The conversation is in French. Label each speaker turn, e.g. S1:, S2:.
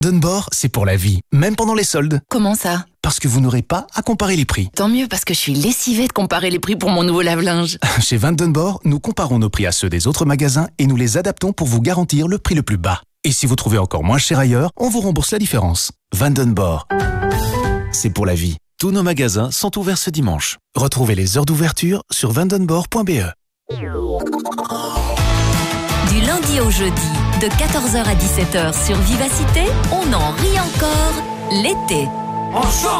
S1: Dunbar, c'est pour la vie, même pendant les soldes.
S2: Comment ça?
S1: Parce que vous n'aurez pas à comparer les prix.
S2: Tant mieux, parce que je suis lessivée de comparer les prix pour mon nouveau lave-linge.
S1: Chez Van Dunbar, nous comparons nos prix à ceux des autres magasins et nous les adaptons pour vous garantir le prix le plus bas. Et si vous trouvez encore moins cher ailleurs, on vous rembourse la différence. Van Dunbar, c'est pour la vie. Tous nos magasins sont ouverts ce dimanche. Retrouvez les heures d'ouverture sur vandunbar.be.
S3: Du lundi au jeudi, de 14h à 17h sur Vivacité, on en rit encore l'été.
S4: On chante